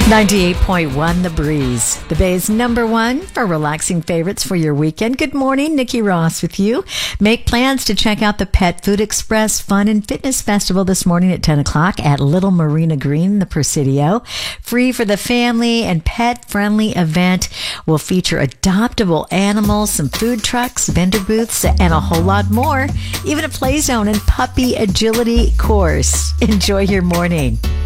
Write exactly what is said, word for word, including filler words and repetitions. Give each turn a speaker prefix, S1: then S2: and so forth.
S1: ninety-eight point one The Breeze, the Bay's number one for relaxing favorites for your weekend. Good morning, Nikki Ross with you. Make plans to check out the Pet Food Express Fun and Fitness Festival this morning at ten o'clock at Little Marina Green, the Presidio. Free for the family and pet-friendly event will feature adoptable animals, some food trucks, vendor booths, and a whole lot more. Even a play zone and puppy agility course. Enjoy your morning.